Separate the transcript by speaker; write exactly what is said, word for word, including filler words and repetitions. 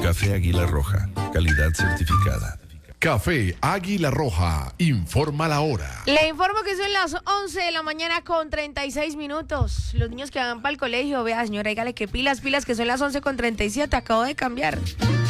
Speaker 1: Café Águila Roja, calidad certificada.
Speaker 2: Café Águila Roja, informa la hora.
Speaker 3: Le informo que son las once de la mañana con treinta y seis minutos. Los niños que van para el colegio, vea señora, dígale que pilas, pilas, que son las once con treinta y siete, acabo de cambiar.